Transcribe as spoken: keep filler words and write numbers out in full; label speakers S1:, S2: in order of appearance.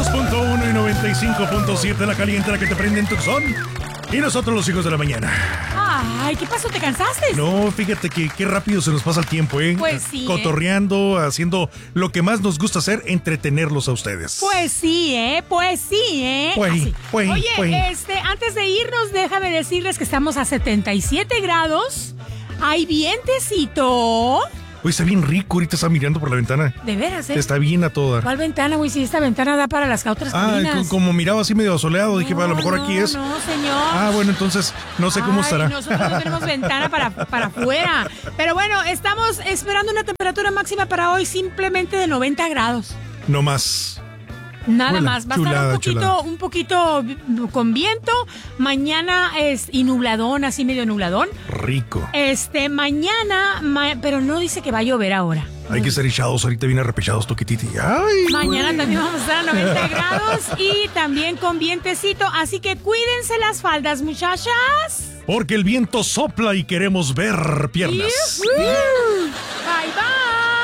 S1: dos punto uno y noventa y cinco punto siete la caliente, la que te prende en Tucson. Y nosotros los hijos de la mañana.
S2: Ay, ¿qué pasó? ¿Te cansaste?
S1: No, fíjate que qué rápido se nos pasa el tiempo, ¿eh?
S2: Pues sí,
S1: Cotorreando, ¿eh? Haciendo lo que más nos gusta hacer, entretenerlos a ustedes.
S2: Pues sí, ¿eh? Pues sí, ¿eh?
S1: Pues,
S2: Así.
S1: pues,
S2: Oye,
S1: pues.
S2: este, antes de irnos, déjame decirles que estamos a setenta y siete grados. Hay vientecito.
S1: Oye, está bien rico, ahorita está mirando por la ventana.
S2: De veras, ¿eh?
S1: Está bien a toda.
S2: ¿Cuál ventana, güey? Si esta ventana da para las otras
S1: Ah,
S2: cabinas.
S1: co- como miraba así medio soleado, dije,
S2: No,
S1: a lo mejor
S2: no,
S1: aquí es.
S2: No, señor.
S1: Ah, bueno, entonces no sé cómo
S2: Ay,
S1: estará.
S2: Nosotros no tenemos ventana para, para afuera. Pero bueno, estamos esperando una temperatura máxima para hoy simplemente de noventa grados.
S1: No más.
S2: Nada
S1: Chula,
S2: más. Va a
S1: chulada,
S2: estar un poquito,
S1: chulada.
S2: un poquito con viento. Mañana es y nubladón, así medio nubladón.
S1: Rico.
S2: Este, mañana, ma- pero no dice que va a llover ahora.
S1: Hay que estar echados, ahorita viene repechados, toquititi. Ay,
S2: Mañana
S1: güey.
S2: también vamos a estar a noventa grados y también con vientecito. Así que cuídense las faldas, muchachas.
S1: Porque el viento sopla y queremos ver piernas.
S2: ¡Yujú!